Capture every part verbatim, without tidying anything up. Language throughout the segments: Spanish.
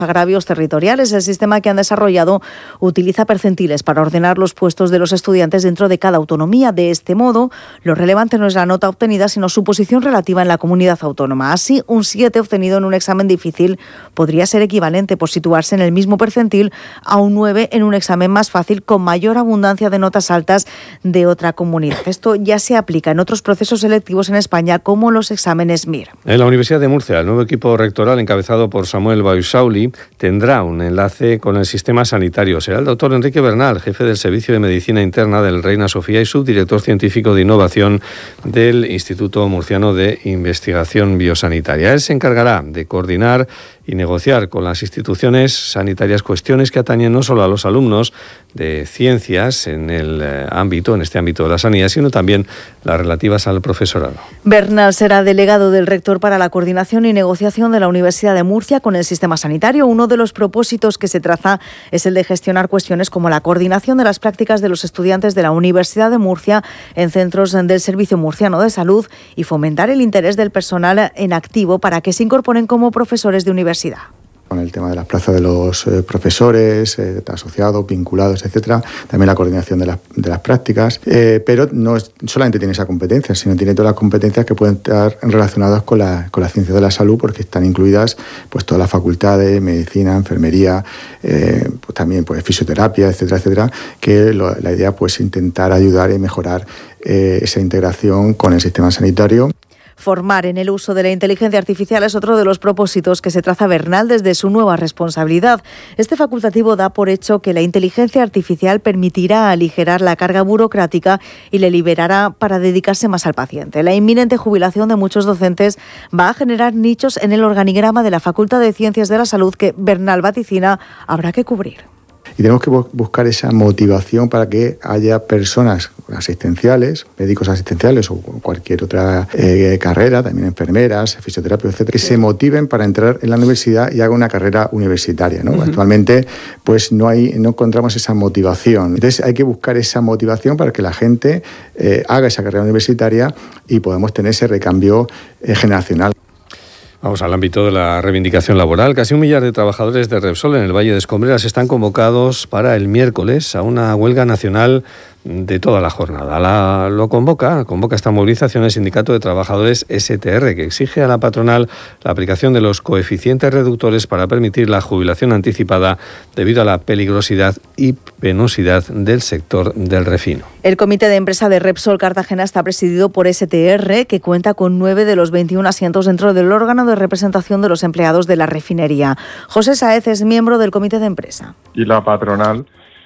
agravios territoriales. El sistema que han desarrollado utiliza percentiles para ordenar los puestos de los estudiantes dentro de cada autonomía. De este modo, lo relevante no es la nota obtenida, sino su posición relativa en la comunidad autónoma. Así, un siete obtenido en un examen difícil podría ser equivalente, por situarse en el mismo percentil, a un nueve en un examen más fácil con mayor abundancia de notas altas de otra comunidad. Esto ya se aplica en otros procesos selectivos en España, como los exámenes M I R. En la Universidad de Murcia, el nuevo equipo rectoral, encabezado por Samuel Bausauli, tendrá un enlace con el sistema sanitario. Será el doctor Enrique Bernal, jefe del Servicio de Medicina Interna del Reina Sofía y subdirector científico de innovación del Instituto Murciano de Investigación Biosanitaria. Él se encargará de coordinar y negociar con las instituciones sanitarias cuestiones que atañen no solo a los alumnos de ciencias en el ámbito, en este ámbito de la sanidad, sino también las relativas al profesorado. Bernal será delegado del rector para la coordinación y negociación de la Universidad de Murcia con el sistema sanitario. Uno de los propósitos que se traza es el de gestionar cuestiones como la coordinación de las prácticas de los estudiantes de la Universidad de Murcia en centros del Servicio Murciano de Salud y fomentar el interés del personal en activo para que se incorporen como profesores de universidad. Con el tema de las plazas de los eh, profesores, eh, asociados, vinculados, etcétera, también la coordinación de las, de las prácticas, eh, pero no es, solamente tiene esa competencia, sino tiene todas las competencias que pueden estar relacionadas con la, con la ciencia de la salud, porque están incluidas pues todas las facultades, medicina, enfermería, eh, pues también pues fisioterapia, etcétera, etcétera, que lo, la idea pues es intentar ayudar y mejorar eh, esa integración con el sistema sanitario. Formar en el uso de la inteligencia artificial es otro de los propósitos que se traza Bernal desde su nueva responsabilidad. Este facultativo da por hecho que la inteligencia artificial permitirá aligerar la carga burocrática y le liberará para dedicarse más al paciente. La inminente jubilación de muchos docentes va a generar nichos en el organigrama de la Facultad de Ciencias de la Salud que Bernal vaticina habrá que cubrir. Y tenemos que buscar esa motivación para que haya personas asistenciales, médicos asistenciales o cualquier otra eh, carrera, también enfermeras, fisioterapia, etcétera, que se motiven para entrar en la universidad y hagan una carrera universitaria, ¿no? Uh-huh. Actualmente, pues no hay, no encontramos esa motivación. Entonces hay que buscar esa motivación para que la gente eh, haga esa carrera universitaria y podamos tener ese recambio eh, generacional. Vamos al ámbito de la reivindicación laboral. Casi un millar de trabajadores de Repsol en el Valle de Escombreras están convocados para el miércoles a una huelga nacional de toda la jornada. La, lo convoca, convoca esta movilización el Sindicato de Trabajadores S T R, que exige a la patronal la aplicación de los coeficientes reductores para permitir la jubilación anticipada debido a la peligrosidad y penosidad del sector del refino. El comité de empresa de Repsol Cartagena está presidido por S T R, que cuenta con nueve de los veintiún asientos dentro del órgano de representación de los empleados de la refinería. José Sáez es miembro del comité de empresa. Y la patronal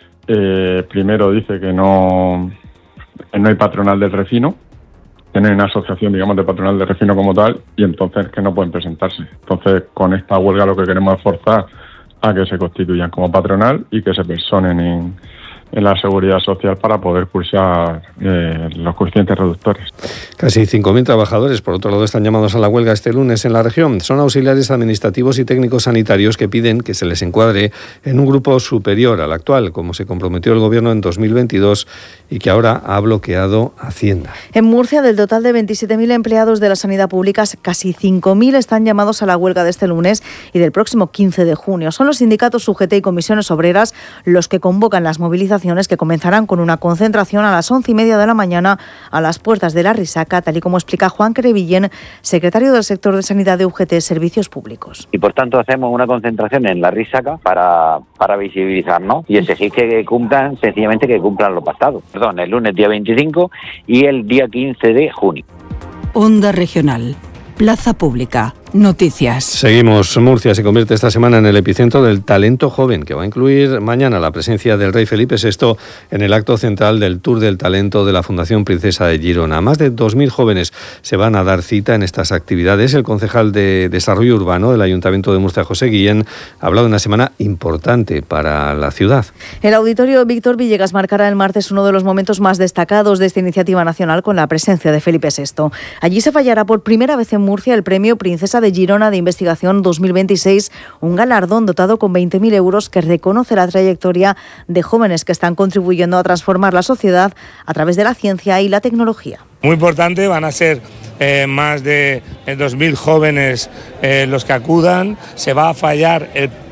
Eh, primero dice que no, que no hay patronal del refino, que no hay una asociación, digamos, de patronal del refino como tal, y entonces que no pueden presentarse. Entonces, con esta huelga lo que queremos es forzar a que se constituyan como patronal y que se personen en, en la seguridad social para poder cursar eh, los coeficientes reductores. Casi cinco mil trabajadores, por otro lado, están llamados a la huelga este lunes en la región. Son auxiliares administrativos y técnicos sanitarios que piden que se les encuadre en un grupo superior al actual, como se comprometió el Gobierno en dos mil veintidós y que ahora ha bloqueado Hacienda. En Murcia, del total de veintisiete mil empleados de la sanidad pública, casi cinco mil están llamados a la huelga de este lunes y del próximo quince de junio. Son los sindicatos U G T y comisiones obreras los que convocan las movilizaciones, que comenzarán con una concentración a las once y media de la mañana a las puertas de la Risaca, tal y como explica Juan Crevillén, secretario del sector de sanidad de U G T Servicios Públicos. Y por tanto hacemos una concentración en la Risaca para, para visibilizarnos y exigir que cumplan, sencillamente que cumplan lo pactado. Perdón, el lunes día veinticinco y el día quince de junio. Onda Regional, Plaza Pública. Noticias. Seguimos. Murcia se convierte esta semana en el epicentro del talento joven, que va a incluir mañana la presencia del rey Felipe sexto en el acto central del Tour del Talento de la Fundación Princesa de Girona. Más de dos mil jóvenes se van a dar cita en estas actividades. El concejal de Desarrollo Urbano del Ayuntamiento de Murcia, José Guillén, ha hablado de una semana importante para la ciudad. El Auditorio Víctor Villegas marcará el martes uno de los momentos más destacados de esta iniciativa nacional con la presencia de Felipe sexto. Allí se fallará por primera vez en Murcia el premio Princesa de Girona de Investigación dos mil veintiséis, un galardón dotado con veinte mil euros que reconoce la trayectoria de jóvenes que están contribuyendo a transformar la sociedad a través de la ciencia y la tecnología. Muy importante, van a ser eh, más de dos mil jóvenes eh, los que acudan. Se va a fallar el